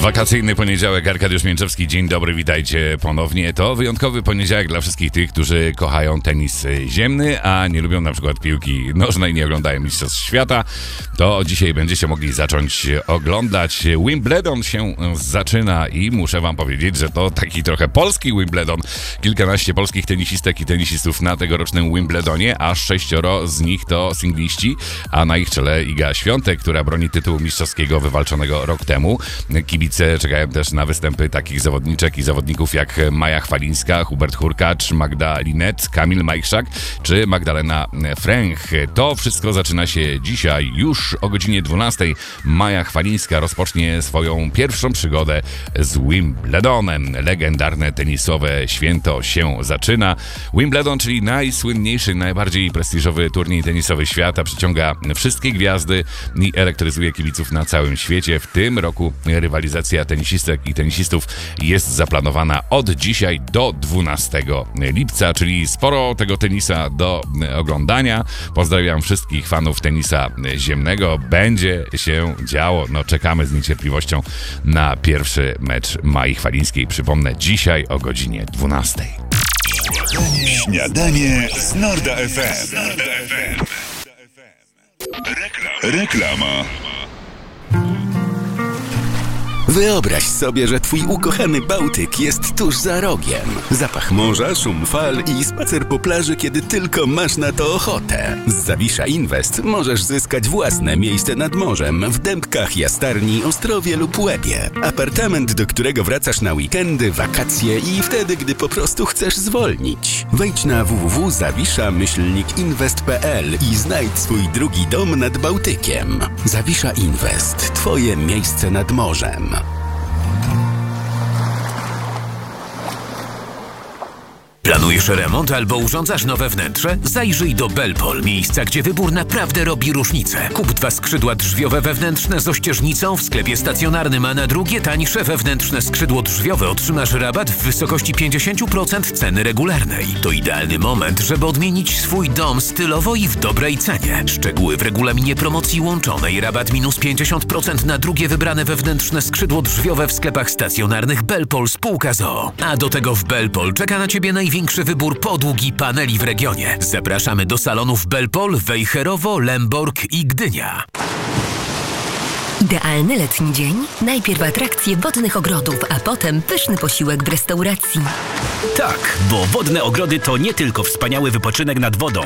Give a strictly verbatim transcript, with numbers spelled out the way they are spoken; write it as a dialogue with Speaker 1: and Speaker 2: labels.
Speaker 1: Wakacyjny poniedziałek, Arkadiusz Mięczewski, dzień dobry, witajcie ponownie. To wyjątkowy poniedziałek dla wszystkich tych, którzy kochają tenis ziemny, a nie lubią na przykład piłki nożnej, nie oglądają Mistrzostw Świata. To dzisiaj będziecie mogli zacząć oglądać. Wimbledon się zaczyna i muszę wam powiedzieć, że to taki trochę polski Wimbledon. Kilkanaście polskich tenisistek i tenisistów na tegorocznym Wimbledonie, aż sześcioro z nich to singliści, a na ich czele Iga Świątek, która broni tytułu mistrzowskiego wywalczonego rok temu. Kibice czekają też na występy takich zawodniczek i zawodników jak Maja Chwalińska, Hubert Hurkacz, Magda Linette, Kamil Majchrzak czy Magdalena Fręch. To wszystko zaczyna się dzisiaj już o godzinie dwunastej. Maja Chwalińska rozpocznie swoją pierwszą przygodę z Wimbledonem. Legendarne tenisowe święto się zaczyna. Wimbledon, czyli najsłynniejszy, najbardziej prestiżowy turniej tenisowy świata, przyciąga wszystkie gwiazdy i elektryzuje kibiców na całym świecie. W tym roku rywalizacja tenisistek i tenisistów jest zaplanowana od dzisiaj do dwunastego lipca, czyli sporo tego tenisa do oglądania. Pozdrawiam wszystkich fanów tenisa ziemnego. Będzie się działo. No, czekamy z niecierpliwością na pierwszy mecz Mai Chwalińskiej. Przypomnę, dzisiaj o godzinie dwunastej.
Speaker 2: Śniadanie z Norda F M. Reklama.
Speaker 3: Wyobraź sobie, że twój ukochany Bałtyk jest tuż za rogiem. Zapach morza, szum fal i spacer po plaży, kiedy tylko masz na to ochotę. Z Zawisza Invest możesz zyskać własne miejsce nad morzem w Dębkach, Jastarni, Ostrowie lub Łebie. Apartament, do którego wracasz na weekendy, wakacje i wtedy, gdy po prostu chcesz zwolnić. Wejdź na w w w kropka zawisza myślnik inwest kropka p l i znajdź swój drugi dom nad Bałtykiem. Zawisza Invest. Twoje miejsce nad morzem.
Speaker 4: Planujesz remont albo urządzasz nowe wnętrze? Zajrzyj do Belpol, miejsca, gdzie wybór naprawdę robi różnicę. Kup dwa skrzydła drzwiowe wewnętrzne z ościeżnicą w sklepie stacjonarnym, a na drugie tańsze wewnętrzne skrzydło drzwiowe otrzymasz rabat w wysokości pięćdziesiąt procent ceny regularnej. To idealny moment, żeby odmienić swój dom stylowo i w dobrej cenie. Szczegóły w regulaminie promocji łączonej. Rabat minus pięćdziesiąt procent na drugie wybrane wewnętrzne skrzydło drzwiowe w sklepach stacjonarnych Belpol spółka z o o. A do tego w Belpol czeka na Ciebie największy Większy wybór podłóg i paneli w regionie. Zapraszamy do salonów Belpol, Wejherowo, Lemborg i Gdynia.
Speaker 5: Idealny letni dzień? Najpierw atrakcje wodnych ogrodów, a potem pyszny posiłek w restauracji.
Speaker 6: Tak, bo wodne ogrody to nie tylko wspaniały wypoczynek nad wodą.